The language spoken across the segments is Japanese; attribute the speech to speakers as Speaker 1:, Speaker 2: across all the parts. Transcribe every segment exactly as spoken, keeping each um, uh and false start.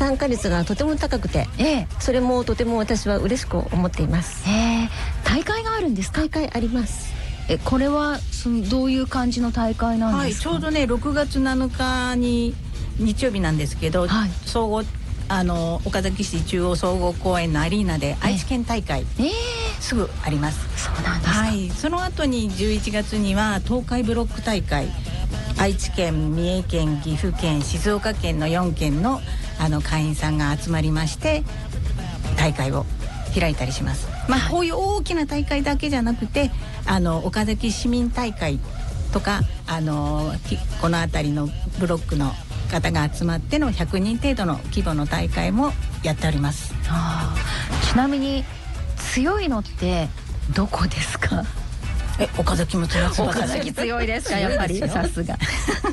Speaker 1: 参加率がとても高くて、
Speaker 2: ええ、
Speaker 1: それもとても私は嬉しく思っています。
Speaker 2: えー、大会があるんですか？
Speaker 1: 大会あります。
Speaker 2: えこれはそのどういう感じの大会なんですか？
Speaker 3: はい、ちょうどねろくがつなのかに日曜日なんですけど、はい、総合あの岡崎市中央総合公園のアリーナで愛知県大会、えー、すぐあります。
Speaker 2: そうなんですか。
Speaker 3: はい、その後にじゅういちがつには東海ブロック大会、愛知県、三重県、岐阜県、静岡県のよん県のあの会員さんが集まりまして大会を開いたりします。まあ、はい、こういう大きな大会だけじゃなくて、あの岡崎市民大会とか、あのこの辺りのブロックの方が集まってのひゃくにん程度の規模の大会もやっております。
Speaker 2: あ、ちなみに強いのってどこですか？
Speaker 3: え、岡崎も強い。
Speaker 2: 岡崎強いですか？やっぱりさすが。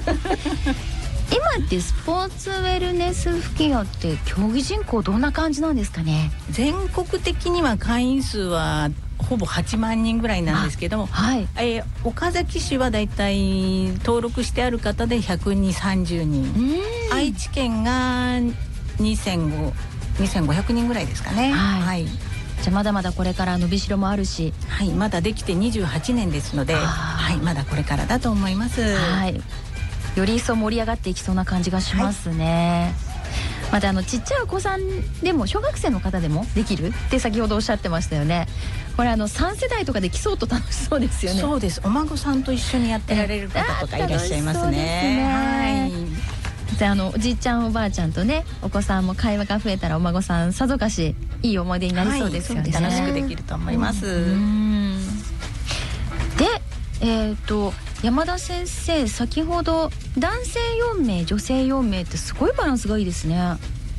Speaker 2: 今ってスポーツウェルネス吹き矢って競技人口どんな感じなんですかね？
Speaker 3: 全国的には会員数はほぼはちまんにんぐらいなんですけども、はい、えー、岡崎市はだいたい登録してある方でひゃくさんじゅうにん、愛知県がにせんごひゃくにんぐらいですかね。はい、はい、
Speaker 2: じゃあまだまだこれから伸びしろもあるし、
Speaker 3: はい、まだできてにじゅうはちねんですので、はい、まだこれからだと思います。
Speaker 2: はい、より一層盛り上がっていきそうな感じがしますね。はい、またあのちっちゃいお子さんでも小学生の方でもできるって先ほどおっしゃってましたよね。これあのさん世代とかで競うと楽しそうですよね。
Speaker 3: そうです。お孫さんと一緒にやってられる方とかいらっしゃいますね。
Speaker 2: はい、であのおじいちゃんおばあちゃんとね、お子さんも会話が増えたらお孫さんさぞかしいい思い出になりそうですよね。
Speaker 3: はい、楽しくできると思います。うん、
Speaker 2: で、えーと山田先生、先ほど男性よんめい女性よんめいってすごいバランスがいいですね。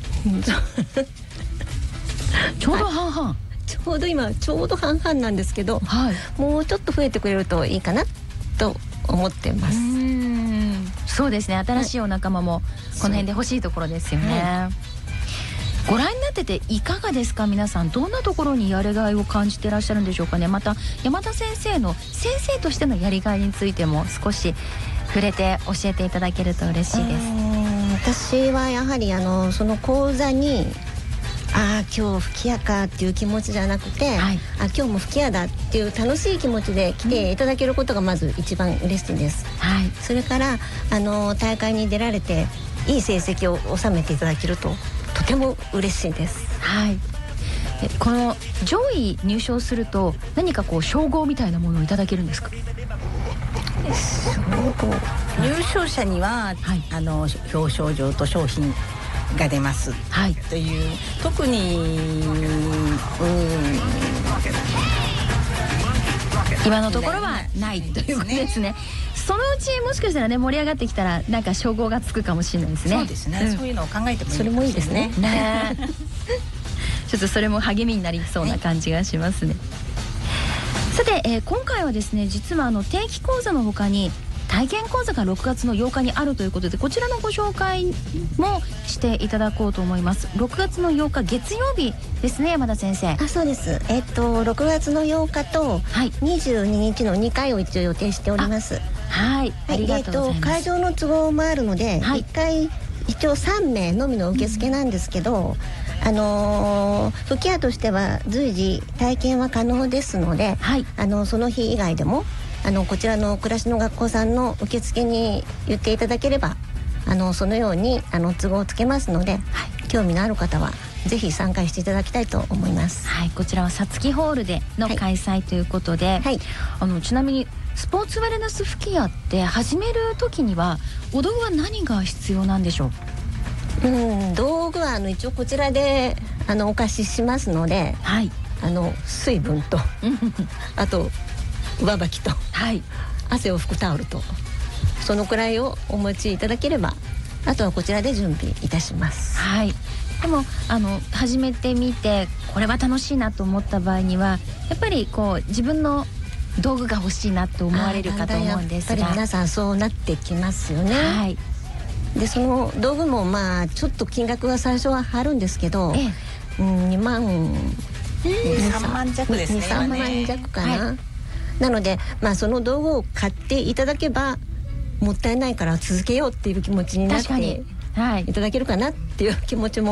Speaker 2: ちょうど半々、はい、
Speaker 1: ちょうど今ちょうど半々なんですけど、はい、もうちょっと増えてくれるといいかなと思ってます。うー
Speaker 2: ん、そうですね。新しいお仲間もこの辺で欲しいところですよね。はい、ご覧になってていかがですか？皆さんどんなところにやりがいを感じていらっしゃるんでしょうかね。また山田先生の先生としてのやりがいについても少し触れて教えていただけると嬉しいです。
Speaker 1: 私はやはりあのその講座にああ今日吹き矢かっていう気持ちじゃなくて、はい、あ今日も吹き矢だっていう楽しい気持ちで来ていただけることがまず一番嬉しいです。はい、それからあの大会に出られていい成績を収めていただけるととても嬉しいです。
Speaker 2: はい、この上位入賞すると何かこう称号みたいなものをいただけるんですか？
Speaker 3: 入賞者には、はい、あの表彰状と商品が出ます、はい、という特にうん
Speaker 2: 今のところはないということですね。そのうちもしかしたらね盛り上がってきたらなんか称号がつくかもしれないですね。
Speaker 3: そうですね、うん、そういうのを考えてもいい、
Speaker 1: それもいいですね。
Speaker 2: ねちょっとそれも励みになりそうな感じがしますね。さて、えー、今回はですね実はあの定期講座の他に体験講座がろくがつのようかにあるということで、こちらのご紹介もしていただこうと思います。ろくがつのようか月曜日ですね、山田先生。
Speaker 1: あ、そうです。えっとろくがつのようかとにじゅうににちのにかいを一応予定しております。
Speaker 2: はい、ありがとうございます。
Speaker 1: えっと会場の都合もあるので、はい、いっかい一応さんめいのみの受付なんですけど、うん、あのー、吹き矢としては随時体験は可能ですので、はい、あのその日以外でもあのこちらの暮らしの学校さんの受付に言っていただければあのそのようにあの都合をつけますので、はい、興味のある方はぜひ参加していただきたいと思います。
Speaker 2: はい、こちらはさつきホールでの開催ということで、はい、あのちなみにスポーツウェルネス吹き矢って始める時にはお道具は何が必要なんでしょ
Speaker 1: う？うん、道具はあの一応こちらであのお貸ししますので、はい、あの水分とあと上履きと、はい、汗を拭くタオルとそのくらいをお持ちいただければあとはこちらで準備いたします。
Speaker 2: はい、でもあの始めてみてこれは楽しいなと思った場合にはやっぱりこう自分の道具が欲しいなと思われるかと思うんですが、
Speaker 1: やっぱり皆さんそうなってきますよね。はい、でその道具もまあちょっと金額が最初は張るんですけど、ええ、うん、にまん
Speaker 3: さんまん弱ですね。
Speaker 1: に、さんまん弱かな、はい、なので、まあ、その道具を買っていただけばもったいないから続けようっていう気持ちになっていただけるかなっていう気持ちも